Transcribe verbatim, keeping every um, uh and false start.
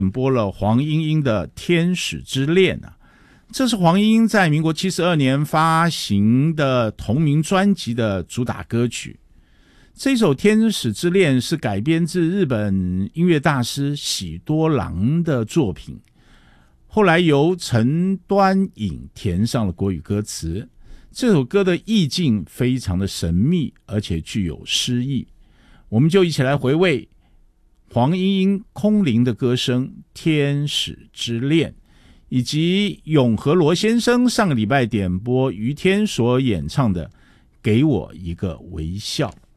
点播了黄莺莺的《天使之恋》啊，这是黄莺莺在民国七十二年发行的同名专辑的主打歌曲。这首《天使之恋》是改编自日本音乐大师喜多郎的作品，后来由陈端颖填上了国语歌词。这首歌的意境非常的神秘，而且具有诗意。我们就一起来回味黄莺莺空灵的歌声《天使之恋》，以及永和罗先生上个礼拜点播于天所演唱的《给我一个微笑》。